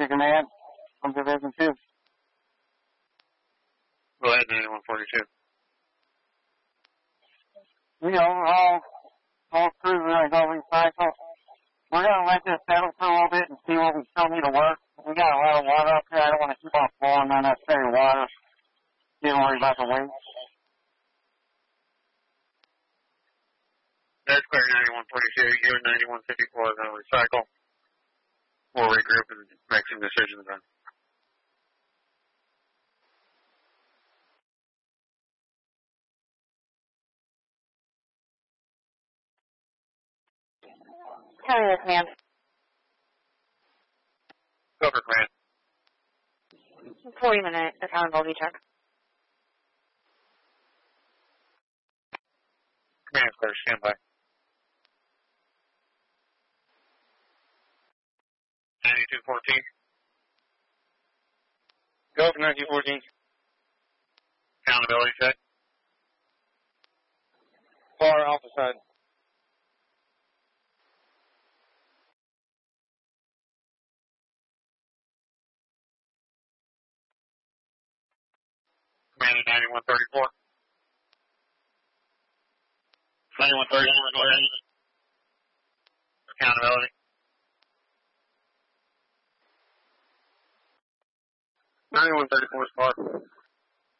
to command from Division 2. Go ahead, 9142. We overhaul all crews are going to recycle. We're going to let this settle for a little bit and see what we still need to work. We got a lot of water up here. I don't want to keep on flowing unnecessary water. Don't worry about the weight. That's clear, 9142. You and 9154 are going to recycle. We'll regroup and make some decisions then. Tell me this, ma'am. Go for command. 40-minute accountability check. Command clear, stand by. 9214. Go for 9214. Accountability check. Far alpha side. Command 9134. 9134, go ahead. Accountability. 9134 spot.